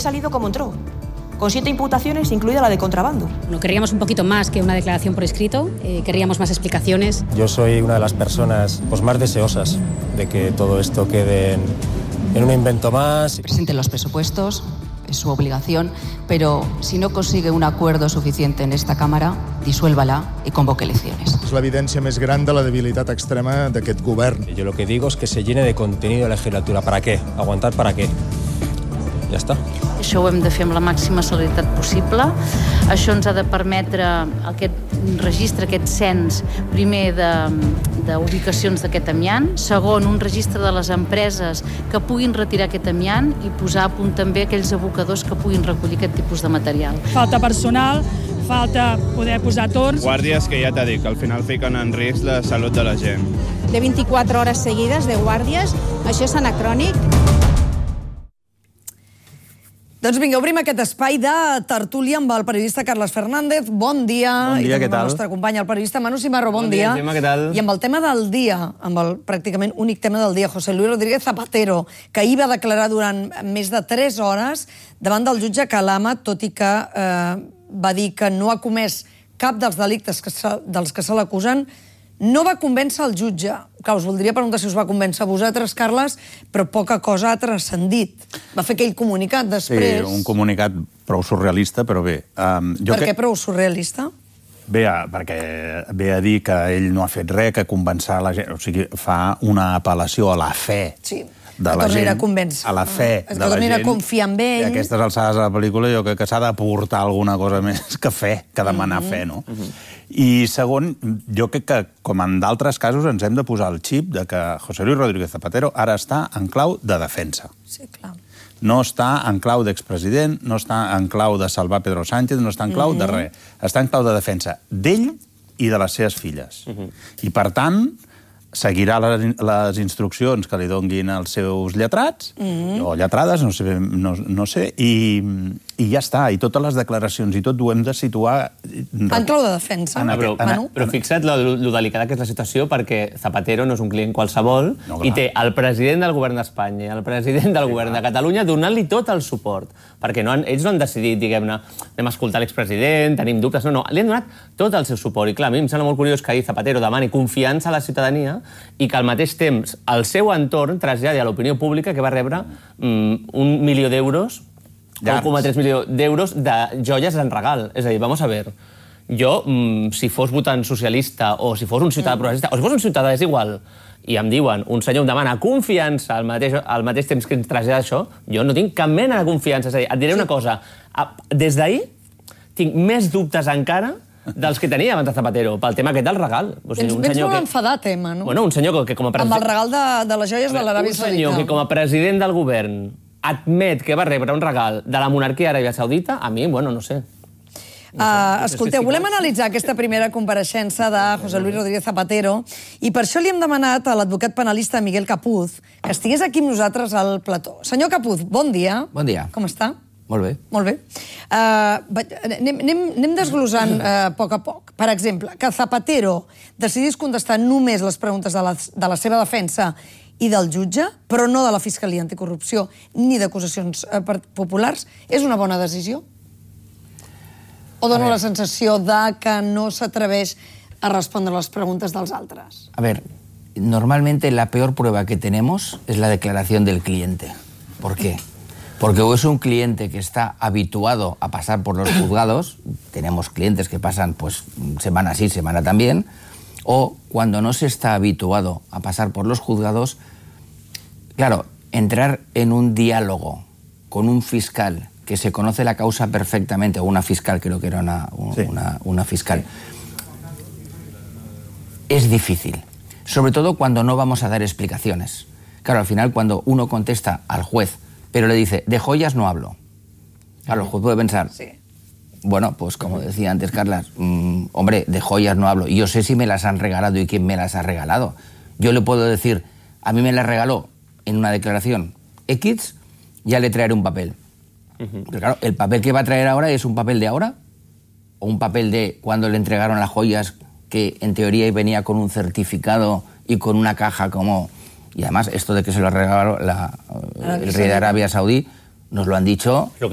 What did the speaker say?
salido como entró, con 7 imputaciones, incluida la de contrabando. No querríamos un poquito más que una declaración por escrito, querríamos más explicaciones. Yo soy una de las personas más deseosas de que todo esto quede en un invento más. Presenten los presupuestos, es su obligación, pero si no consigue un acuerdo suficiente en esta Cámara, disuélvala y convoque elecciones. És l'evidència més gran de la debilitat extrema d'aquest govern. Yo lo que digo es que se llene de contenido la legislatura. ¿Para qué? ¿Aguantar para qué? Ja està. Això ho hem de fer amb la màxima celeritat possible. Això ens ha de permetre aquest registre, aquest cens, primer d'ubicacions d'aquest amiant, segon, un registre de les empreses que puguin retirar aquest amiant i posar a punt també aquells abocadors que puguin recollir aquest tipus de material. Falta personal, falta poder posar torns. Guàrdies que ja t'ha dit, que al final fiquen en risc la salut de la gent. De 24 hores seguides de guàrdies, això és anacrònic. Doncs vinga, obrim aquest espai de tertúlia amb el periodista Carles Fernández. Bon dia. Bon dia, què tal? I el nostre company, el periodista Manu Cimarro. Bon dia. Gemma, què tal? I amb el tema del dia, amb el pràcticament únic tema del dia, José Luis Rodríguez Zapatero, que ahir va declarar durant més de 3 hores davant del jutge Calama, tot i que va dir que no ha comès cap dels delictes dels que se l'acusen. No va convèncer el jutge. Clar, us voldria preguntar si us va convèncer a vosaltres, Carles, però poca cosa ha transcendit. Va fer aquell comunicat després. Sí, un comunicat prou surrealista, però bé. Per què prou surrealista? Bé, perquè ve a dir que ell no ha fet res, que convencer la gent... O sigui, fa una apel·lació a la fe de la gent. A convèncer. A la fe de la gent. Que torni a confiar en ell. I a aquestes alçades de la pel·lícula jo crec que s'ha d'aportar alguna cosa més que fe, que demanar fe, no? I segon, jo crec que, com en d'altres casos, ens hem de posar el xip de que José Luis Rodríguez Zapatero ara està en clau de defensa. Sí, clar. No està en clau d'expresident, no està en clau de salvar Pedro Sánchez, no està en clau de res. Està en clau de defensa d'ell i de les seves filles. I, per tant, seguirà les instruccions que li donguin els seus lletrats, o lletrades, no sé, i ja està. I totes les declaracions i tot ho hem de situar... En clau de defensa. Però fixa't lo delicada que és la situació, perquè Zapatero no és un client qualsevol i té el president del govern d'Espanya i el president del govern de Catalunya donant-li tot el suport. Perquè ells no han decidit, diguem-ne, anem a escoltar l'expresident, tenim dubtes... No, li han donat tot el seu suport. I clar, a mi em sembla molt curiós que ahir Zapatero demani confiança a la ciutadania i que al mateix temps el seu entorn traslladi a l'opinió pública que va rebre 1 milió d'euros, 1,3 milió d'euros de joies en regal. És a dir, vamos a ver, jo, si fos votant socialista o si fos un ciutadà progressista, o si fos un ciutadà, és igual, i em diuen, un senyor em demana confiança al mateix temps que ens trasllada això, jo no tinc cap mena de confiança. És a dir, et diré una cosa, des d'ahir tinc més dubtes encara dels que tenia abans de Zapatero, pel tema aquest del regal. Vens molt enfadat, Manu. Bueno, un senyor que com a president... Amb el regal de les joies de l'Aràbia Saudita. Un senyor que com a president del govern admet que va rebre un regal de la monarquia Aràbia Saudita, a mi, bueno, no sé. Escolteu, volem analitzar aquesta primera compareixença de José Luis Rodríguez Zapatero i per això li hem demanat a l'advocat penalista Miguel Capuz que estigués aquí amb nosaltres al plató. Senyor Capuz, bon dia. Bon dia. Com està? Molt bé. Molt bé. Anem desglosant a poc. Per exemple, que Zapatero decidís contestar només les preguntes de la seva defensa i del jutge, però no de la Fiscalia Anticorrupció ni d'acusacions populars, és una bona decisió? O dona la sensació de que no s'atreveix a respondre les preguntes dels altres? A ver, normalmente la peor prueba que tenemos es la declaración del cliente. ¿Por qué? Porque o es un cliente que está habituado a pasar por los juzgados, tenemos clientes que pasan pues semana sí, semana también, o cuando no se está habituado a pasar por los juzgados, claro, entrar en un diálogo con un fiscal que se conoce la causa perfectamente, o una fiscal, creo que era una fiscal, es difícil, sobre todo cuando no vamos a dar explicaciones. Claro, al final cuando uno contesta al juez, pero le dice, de joyas no hablo. Claro, el juez puede pensar, bueno, pues como decía antes Carlas, hombre, de joyas no hablo. Y yo sé si me las han regalado y quién me las ha regalado. Yo le puedo decir, a mí me las regaló en una declaración X, ya le traeré un papel. Pero claro, el papel que va a traer ahora es un papel de ahora, o un papel de cuando le entregaron las joyas, que en teoría venía con un certificado y con una caja como... Y además, esto de que se lo regaló el rey de Arabia Saudí, nos lo han dicho